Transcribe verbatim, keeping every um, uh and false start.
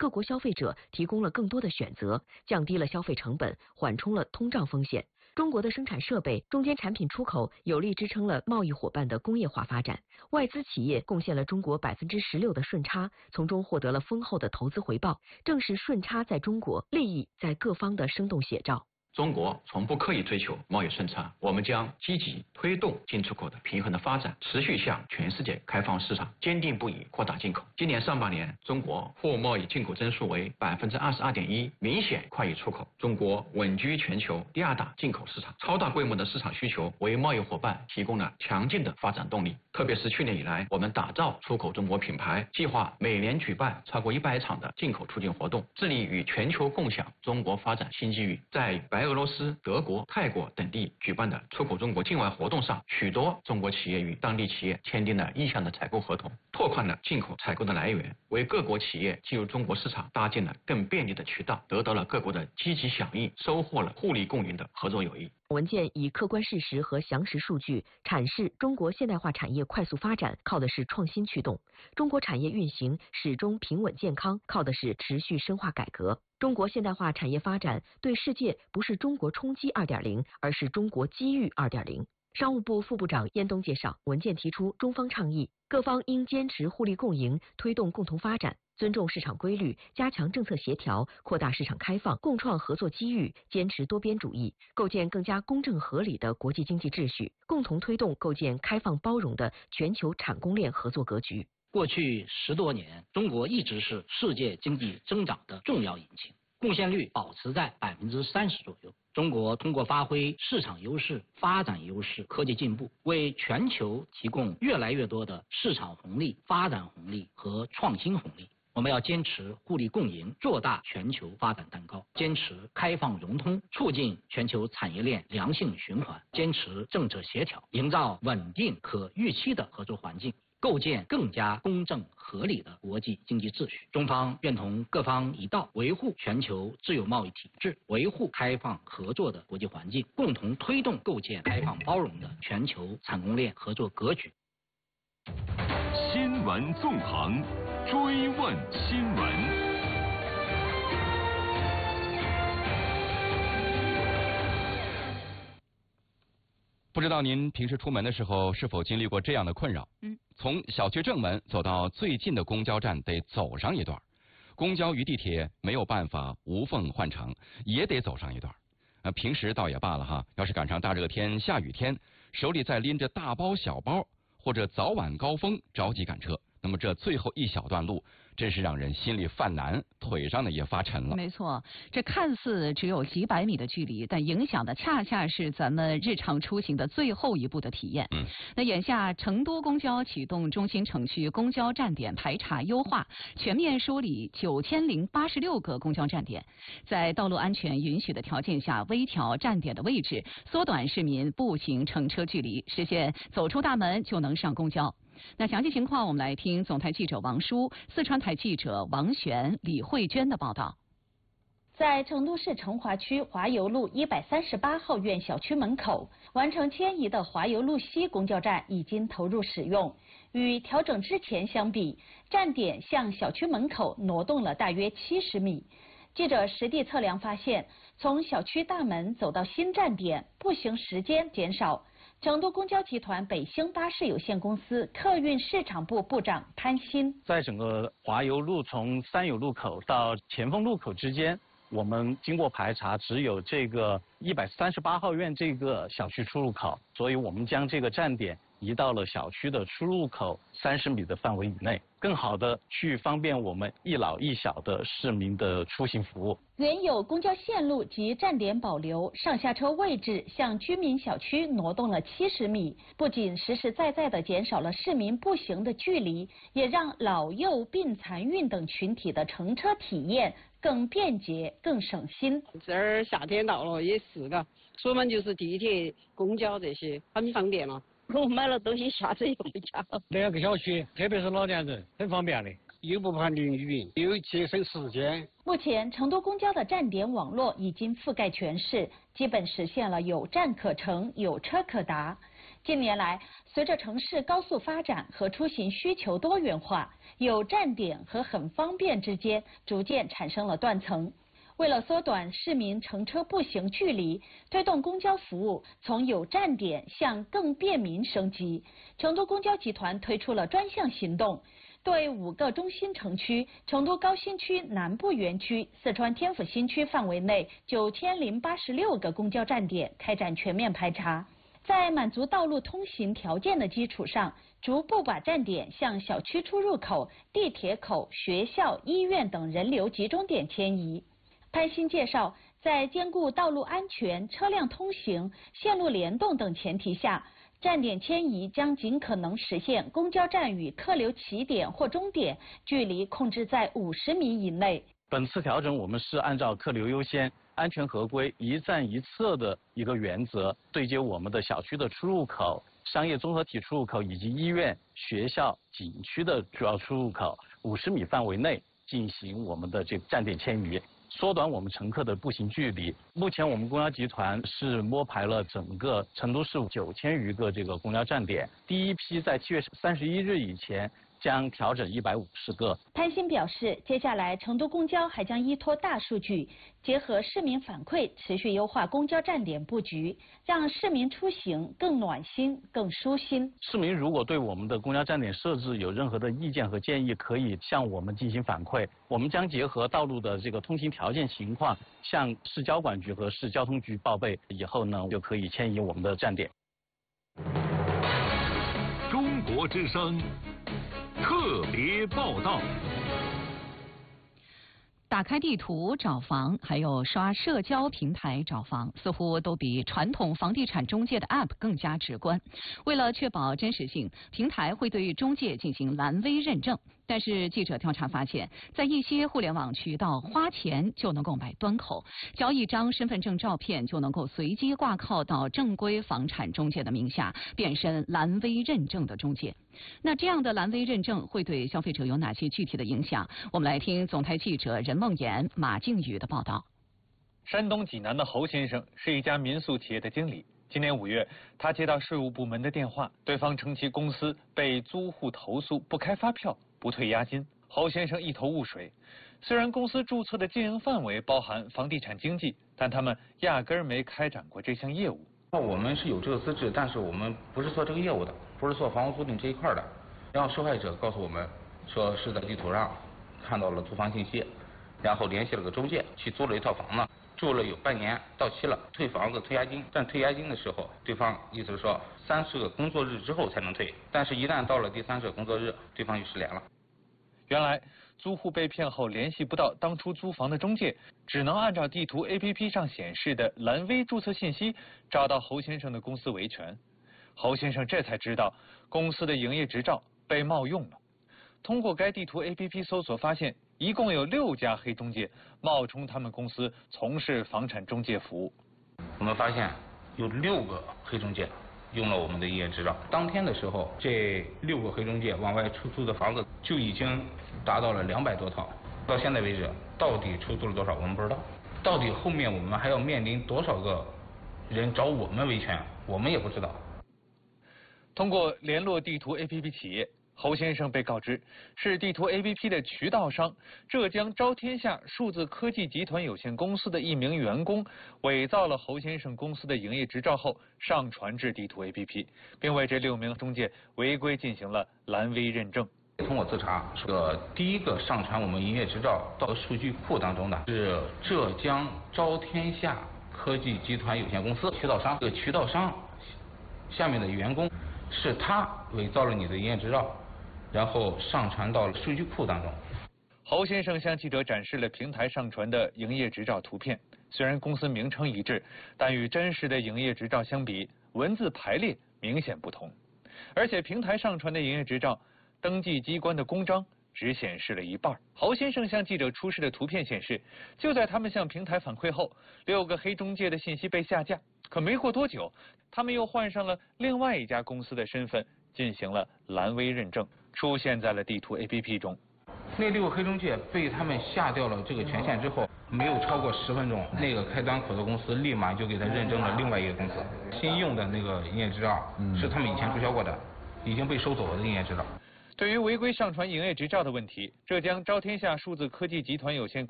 各国消费者提供了更多的选择，降低了消费成本，缓冲了通胀风险。中国的生产设备、中间产品出口有力支撑了贸易伙伴的工业化发展，外资企业贡献了中国百分之十六的顺差，从中获得了丰厚的投资回报。正是顺差在中国，利益在各方的生动写照。 中国从不刻意追求贸易顺差，我们将积极推动进出口的平衡的发展，持续向全世界开放市场，坚定不移扩大进口。今年上半年，中国货贸易进口增速为百分之二十二点一，明显快于出口。中国稳居全球第二大进口市场，超大规模的市场需求为贸易伙伴提供了强劲的发展动力。特别是去年以来，我们打造出口中国品牌，计划每年举办超过一百场的进口促进活动，致力与全球共享中国发展新机遇。在白俄罗斯、德国、泰国等地举办的出口中国境外活动上，许多中国企业与当地企业签订了意向的采购合同，拓宽了进口采购的来源，为各国企业进入中国市场搭建了更便利的渠道，得到了各国的积极响应，收获了互利共赢的合作友谊。 文件以客观事实和详实数据阐释中国现代化产业快速发展靠的是创新驱动，中国产业运行始终平稳健康靠的是持续深化改革。中国现代化产业发展对世界不是中国冲击 二点零， 而是中国机遇 二点零。商务部副部长燕东介绍，文件提出中方倡议，各方应坚持互利共赢，推动共同发展，尊重市场规律，加强政策协调，扩大市场开放，共创合作机遇，坚持多边主义，构建更加公正合理的国际经济秩序，共同推动构建开放包容的全球产供链合作格局。 过去十多年，中国一直是世界经济增长的重要引擎，贡献率保持在百分之三十左右。中国通过发挥市场优势、发展优势、科技进步，为全球提供越来越多的市场红利、发展红利和创新红利。我们要坚持互利共赢，做大全球发展蛋糕，坚持开放融通，促进全球产业链良性循环，坚持政策协调，营造稳定可预期的合作环境，构建更加公正合理的国际经济秩序。中方愿同各方一道，维护全球自由贸易体制，维护开放合作的国际环境，共同推动构建开放包容的全球产供链合作格局。 新闻纵横，追问新闻。不知道您平时出门的时候是否经历过这样的困扰？嗯，从小区正门走到最近的公交站得走上一段，公交与地铁没有办法无缝换乘，也得走上一段。呃，平时倒也罢了哈，要是赶上大热天、下雨天，手里再拎着大包小包，或者早晚高峰着急赶车，那么这最后一小段路真是让人心里犯难，腿上呢也发沉了。 没错，这看似只有几百米的距离，但影响的恰恰是咱们日常出行的最后一步的体验。嗯，那眼下成都公交启动中心城区公交站点排查优化，全面梳理九千零八十六个公交站点，在道路安全允许的条件下，微调站点的位置，缩短市民步行乘车距离，实现走出大门就能上公交。那详细情况，我们来听总台记者王舒、四川台记者王璇、李慧娟的报道。 在成都市成华区华油路一百三十八号院小区门口，完成迁移的华油路西公交站已经投入使用。与调整之前相比，站点向小区门口挪动了大约七十米。记者实地测量发现，从小区大门走到新站点，步行时间减少。成都公交集团北星巴士有限公司客运市场部部长潘鑫， 在整个华油路从三友路口到前锋路口之间，我们经过排查，只有这个一百三十八号院这个小区出入口，所以我们将这个站点移到了小区的出入口三十米的范围以内，更好的去方便我们一老一小的市民的出行服务。 原有公交线路及站点保留，上下车位置向居民小区挪动了七十米，不仅实实在在地减少了市民步行的距离，也让老幼病残孕等群体的乘车体验更便捷、更省心。 这儿夏天到了也是嘎，出门就是地铁、公交这些，很方便了。我买了东西下车用回家。 两个小区，特别是老年人，很方便的，又不怕淋雨，又节省时间。 目前，成都公交的站点网络已经覆盖全市，基本实现了有站可乘、有车可达。 近年来，随着城市高速发展和出行需求多元化，有站点和很方便之间逐渐产生了断层。为了缩短市民乘车步行距离，推动公交服务从有站点向更便民升级，成都公交集团推出了专项行动，对五个中心城区、成都高新区南部园区、四川天府新区范围内九千零八十六个公交站点开展全面排查。在满足道路通行条件的基础上，逐步把站点向小区出入口、地铁口、学校、医院等人流集中点迁移。潘鑫介绍，在兼顾道路安全、车辆通行、线路联动等前提下，站点迁移将尽可能实现公交站与客流起点或终点距离控制在五十米以内。 本次调整，我们是按照客流优先、安全合规、一站一测的一个原则，对接我们的小区的出入口、商业综合体出入口以及医院、学校、景区的主要出入口五十米范围内进行我们的这个站点迁移，缩短我们乘客的步行距离。目前我们公交集团是摸排了整个成都市九千余个这个公交站点，第一批在七月三十一日以前将调整一百五十个。 潘鑫表示，接下来成都公交还将依托大数据，结合市民反馈，持续优化公交站点布局，让市民出行更暖心、更舒心。 市民如果对我们的公交站点设置有任何的意见和建议，可以向我们进行反馈，我们将结合道路的这个通行条件情况，向市交管局和市交通局报备，以后呢就可以迁移我们的站点。 中国之声特别报道。 打开地图找房，还有刷社交平台找房，似乎都比传统房地产中介的 App 更加直观。为了确保真实性，平台会对中介进行蓝 V 认证。但是记者调查发现，在一些互联网渠道，花钱就能够买端口，交一张身份证照片就能够随机挂靠到正规房产中介的名下，变身蓝 V 认证的中介。那这样的蓝 V 认证会对消费者有哪些具体的影响？我们来听总台记者任梦妍、马静宇的报道。 山东济南的侯先生是一家民宿企业的经理。今年五月，他接到税务部门的电话，对方称其公司被租户投诉不开发票、不退押金。侯先生一头雾水。虽然公司注册的经营范围包含房地产经纪，但他们压根儿没开展过这项业务。 我们是有这个资质，但是我们不是做这个业务的，不是做房屋租赁这一块的。然后受害者告诉我们说是在地图上看到了租房信息，然后联系了个中介去租了一套房呢，住了有半年，到期了，退房子退押金。但退押金的时候，对方意思是说三十个工作日之后才能退，但是一旦到了第三十个工作日，对方就失联了。 原来租户被骗后联系不到当初租房的中介，只能按照地图 A P P 上显示的蓝 V 注册信息找到侯先生的公司维权。侯先生这才知道公司的营业执照被冒用了。通过该地图 A P P 搜索发现，一共有六家黑中介冒充他们公司从事房产中介服务。 我们发现有六个黑中介用了我们的营业执照。当天的时候，这六个黑中介往外出租的房子就已经达到了两百多套。到现在为止，到底出租了多少我们不知道。到底后面我们还要面临多少个人找我们维权，我们也不知道。 通过联络地图 A P P 企业，侯先生被告知是地图 A P P 的渠道商浙江招天下数字科技集团有限公司的一名员工伪造了侯先生公司的营业执照后上传至地图 A P P， 并为这六名中介违规进行了蓝 V 认证。 通过自查，这第一个上传我们营业执照到数据库当中的是浙江招天下科技集团有限公司渠道商。这个渠道商下面的员工是他伪造了你的营业执照，然后上传到了数据库当中。 侯先生向记者展示了平台上传的营业执照图片，虽然公司名称一致，但与真实的营业执照相比，文字排列明显不同。而且平台上传的营业执照登记机关的公章只显示了一半。侯先生向记者出示的图片显示，就在他们向平台反馈后，六个黑中介的信息被下架。可没过多久，他们又换上了另外一家公司的身份，进行了蓝 V 认证，出现在了地图 A P P 中。 那六个黑中介被他们下掉了这个权限之后， 没有超过十分钟，那个开端口的公司立马就给他认证了另外一个公司新用的那个营业执照，是他们以前注销过的，已经被收走了的营业执照。 对于违规上传营业执照的问题，浙江招天下数字科技集团有限公司